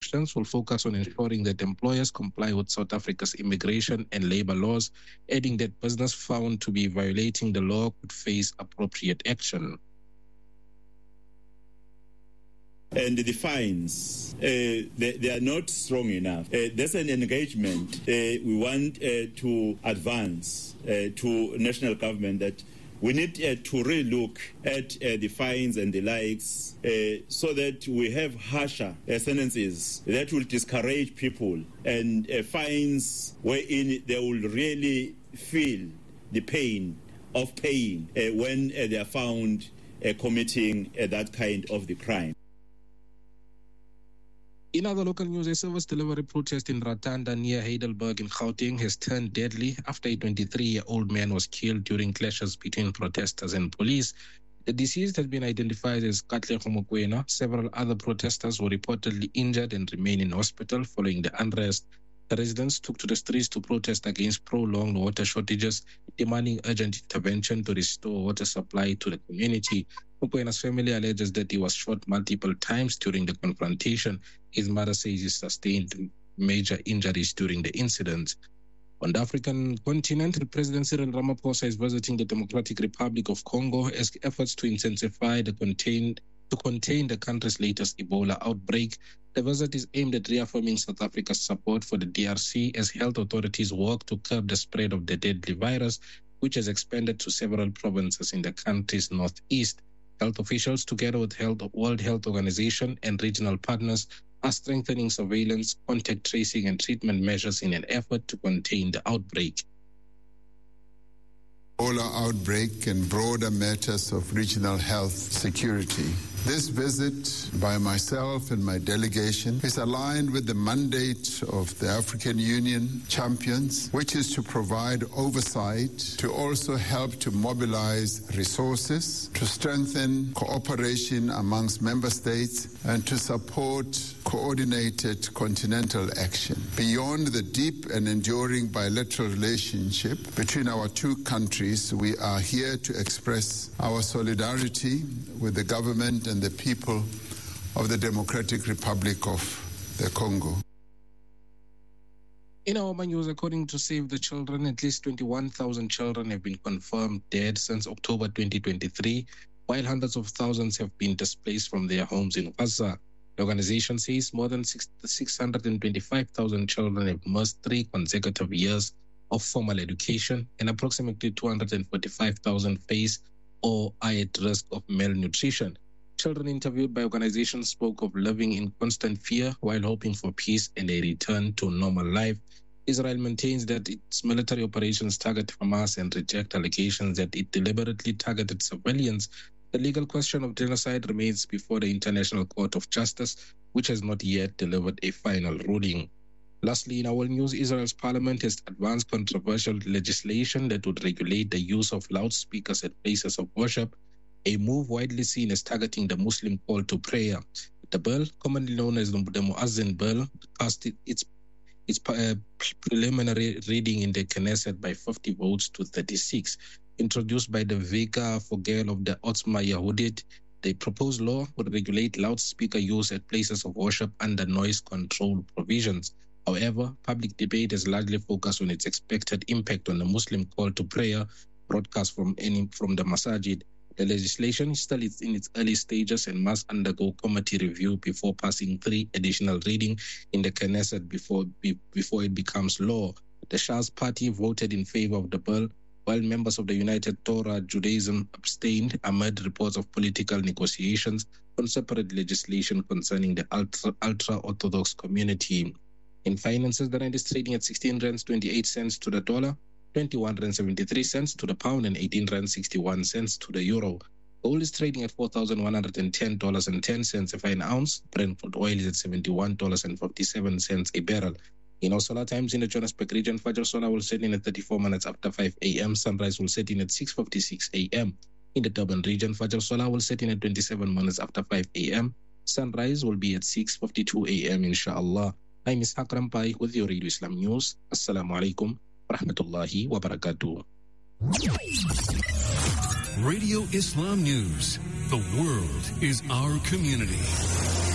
actions will focus on ensuring that employers comply with South Africa's immigration and labor laws, adding that business found to be violating the law could face appropriate action. And the fines, they are not strong enough. There's an engagement we want to advance to national government that we need to re-look at the fines and the likes so that we have harsher sentences that will discourage people, and fines wherein they will really feel the pain of paying when they are found committing that kind of the crime. In other local news, a service delivery protest in Ratanda near Heidelberg in Gauteng has turned deadly after a 23-year-old man was killed during clashes between protesters and police. The deceased has been identified as Katlego Mokoena. Several other protesters were reportedly injured and remain in hospital following the unrest. The residents took to the streets to protest against prolonged water shortages, demanding urgent intervention to restore water supply to the community. Mokwena's family alleges that he was shot multiple times during the confrontation. His mother says he sustained major injuries during the incident. On the African continent, President Cyril Ramaphosa is visiting the Democratic Republic of Congo as efforts to intensify to contain the country's latest Ebola outbreak. The visit is aimed at reaffirming South Africa's support for the DRC as health authorities work to curb the spread of the deadly virus, which has expanded to several provinces in the country's northeast. Health officials, together with World Health Organization and regional partners, are strengthening surveillance, contact tracing, and treatment measures in an effort to contain the outbreak. Ebola outbreak and broader matters of regional health security. This visit by myself and my delegation is aligned with the mandate of the African Union champions, which is to provide oversight, to also help to mobilize resources, to strengthen cooperation amongst member states, and to support coordinated continental action. Beyond the deep and enduring bilateral relationship between our two countries, we are here to express our solidarity with the government and the people of the Democratic Republic of the Congo. In our news, according to Save the Children, at least 21,000 children have been confirmed dead since October 2023, while hundreds of thousands have been displaced from their homes in Gaza. The organization says more than 625,000 children have missed 3 consecutive years of formal education, and approximately 245,000 face or are at risk of malnutrition. Children interviewed by organizations spoke of living in constant fear while hoping for peace and a return to normal life. Israel maintains that its military operations target Hamas and reject allegations that it deliberately targeted civilians. The legal question of genocide remains before the International Court of Justice, which has not yet delivered a final ruling. Lastly, in our news, Israel's parliament has advanced controversial legislation that would regulate the use of loudspeakers at places of worship, a move widely seen as targeting the Muslim call to prayer. The bill, commonly known as the Muazzin Bill, passed its preliminary reading in the Knesset by 50 votes to 36. Introduced by the Vicar Fogel of the Otzma Yehudit, the proposed law would regulate loudspeaker use at places of worship under noise control provisions. However, public debate has largely focused on its expected impact on the Muslim call to prayer broadcast from the masajid. The legislation is still in its early stages and must undergo committee review before passing 3 additional readings in the Knesset before it becomes law. The Shas party voted in favor of the bill, while members of the United Torah Judaism abstained amid reports of political negotiations on separate legislation concerning the ultra-Orthodox community. In finances, the rand is trading at 16 rands 28 cents to the dollar, 21 rands 73 cents to the pound, and 18 rands 61 cents to the euro. Gold is trading at $4,110.10 a fine ounce. Brent crude oil is at $71.57 a barrel. In our solar times in the Johannesburg region, Fajr Solar will set in at 34 minutes after 5 a.m. Sunrise will set in at 6:56 a.m. In the Durban region, Fajr Solar will set in at 27 minutes after 5 a.m. Sunrise will be at 6:52 a.m. inshallah. I'm Ishaq Rampai with your Radio Islam News. Assalamu alaikum wa rahmatullahi wa barakatuh. Radio Islam News. The world is our community.